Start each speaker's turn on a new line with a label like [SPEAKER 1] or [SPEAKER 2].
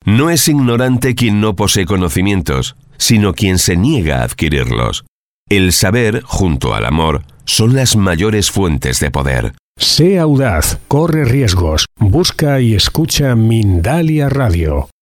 [SPEAKER 1] No es ignorante quien no posee conocimientos, sino quien se niega a adquirirlos. El saber, junto al amor, son las mayores fuentes de poder.
[SPEAKER 2] Sé audaz, corre riesgos, busca y escucha Mindalia Radio.